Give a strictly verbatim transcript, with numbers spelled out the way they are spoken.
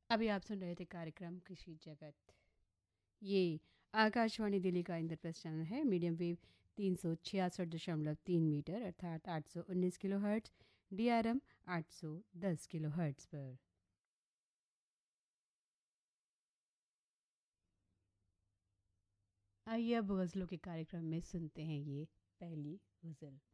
अभी आप सुन रहे थे कार्यक्रम कृषि जगत। ये आकाशवाणी दिल्ली का इंद्रप्रस्थ चैनल है। मीडियम वेव तीन सौ छियासठ दशमलव तीन मीटर अर्थात आठ सौ उन्नीस kilo hertz, D R M आठ सौ दस किलो हर्ट्स पर। आइए अब गज़लों के कार्यक्रम में सुनते हैं ये पहली गज़ल।